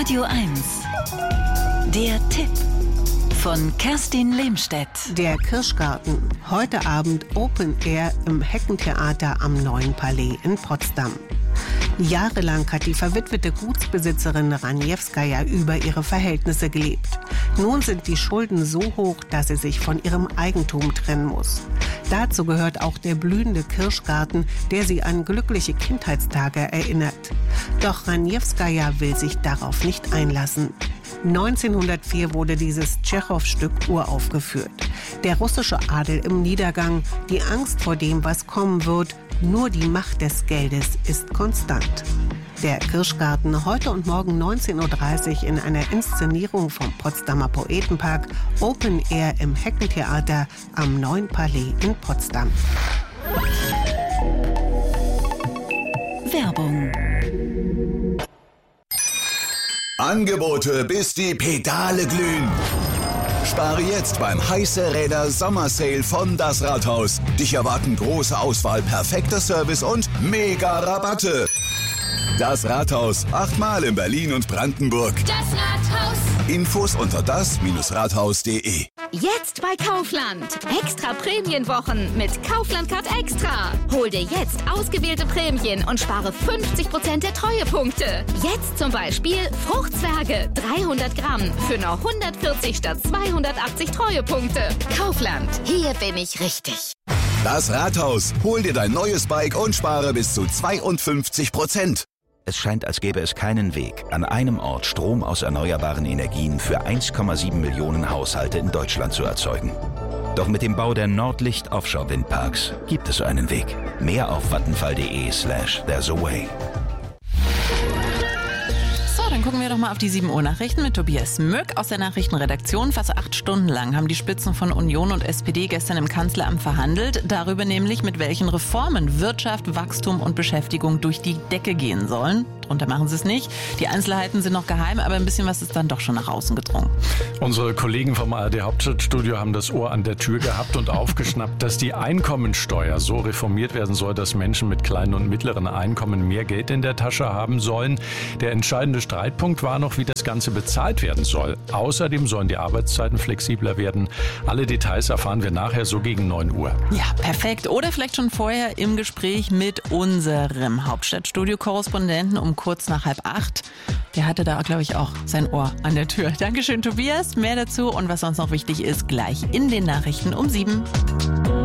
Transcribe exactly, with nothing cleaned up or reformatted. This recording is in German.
Radio eins. Der Tipp von Kerstin Lehmstedt. Der Kirschgarten. Heute Abend Open Air im Heckentheater am Neuen Palais in Potsdam. Jahrelang hat die verwitwete Gutsbesitzerin Raniewskaja über ihre Verhältnisse gelebt. Nun sind die Schulden so hoch, dass sie sich von ihrem Eigentum trennen muss. Dazu gehört auch der blühende Kirschgarten, der sie an glückliche Kindheitstage erinnert. Doch Raniewskaja will sich darauf nicht einlassen. neunzehnhundertvier wurde dieses Tschechow-Stück uraufgeführt. Der russische Adel im Niedergang, die Angst vor dem, was kommen wird, nur die Macht des Geldes ist konstant. Der Kirschgarten heute und morgen neunzehn Uhr dreißig in einer Inszenierung vom Potsdamer Poetenpark, Open Air im Heckentheater am Neuen Palais in Potsdam. Werbung. Angebote, bis die Pedale glühen. Spare jetzt beim Heiße Räder Sommersale von Das Rathaus. Dich erwarten große Auswahl, perfekter Service und mega Rabatte. Das Rathaus, achtmal in Berlin und Brandenburg. Das Rathaus. Infos unter das Rathaus punkt de. Jetzt bei Kaufland. Extra Prämienwochen mit Kaufland Card Extra. Hol dir jetzt ausgewählte Prämien und spare fünfzig Prozent der Treuepunkte. Jetzt zum Beispiel Fruchtzwerge dreihundert Gramm für nur hundertvierzig statt zweihundertachtzig Treuepunkte. Kaufland, hier bin ich richtig. Das Rathaus. Hol dir dein neues Bike und spare bis zu zweiundfünfzig Prozent. Es scheint, als gäbe es keinen Weg, an einem Ort Strom aus erneuerbaren Energien für eins Komma sieben Millionen Haushalte in Deutschland zu erzeugen. Doch mit dem Bau der Nordlicht Offshore Windparks gibt es einen Weg. Mehr auf vattenfall.de slash there's a way. Dann gucken wir doch mal auf die sieben Uhr Nachrichten mit Tobias Mück aus der Nachrichtenredaktion. Fast acht Stunden lang haben die Spitzen von Union und S P D gestern im Kanzleramt verhandelt. Darüber nämlich, mit welchen Reformen Wirtschaft, Wachstum und Beschäftigung durch die Decke gehen sollen. Drunter machen sie es nicht. Die Einzelheiten sind noch geheim, aber ein bisschen was ist dann doch schon nach außen gedrungen. Unsere Kollegen vom A R D Hauptstadtstudio haben das Ohr an der Tür gehabt und aufgeschnappt, dass die Einkommensteuer so reformiert werden soll, dass Menschen mit kleinen und mittleren Einkommen mehr Geld in der Tasche haben sollen. Der entscheidende Streitpunkt war noch, wie das Ganze bezahlt werden soll. Außerdem sollen die Arbeitszeiten flexibler werden. Alle Details erfahren wir nachher so gegen neun Uhr. Ja, perfekt. Oder vielleicht schon vorher im Gespräch mit unserem Hauptstadtstudio-Korrespondenten um kurz nach halb acht. Der hatte da, glaube ich, auch sein Ohr an der Tür. Dankeschön, Tobias. Mehr dazu und was sonst noch wichtig ist, gleich in den Nachrichten um sieben.